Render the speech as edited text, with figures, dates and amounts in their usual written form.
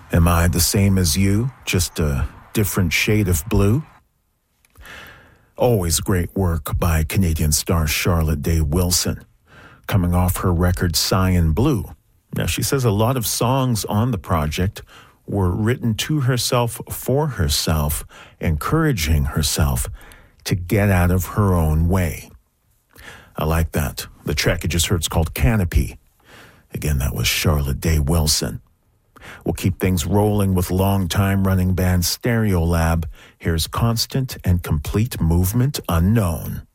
Am I the same as you, just a different shade of blue? Always great work by Canadian star Charlotte Day Wilson, coming off her record Cyan Blue. Now, she says a lot of songs on the project were written to herself, for herself, encouraging herself to get out of her own way. I like that. The track you just heard is called Canopy. Again, that was Charlotte Day Wilson. We'll keep things rolling with long-time running band Stereolab. Here's Constant and Complete Movement Unknown.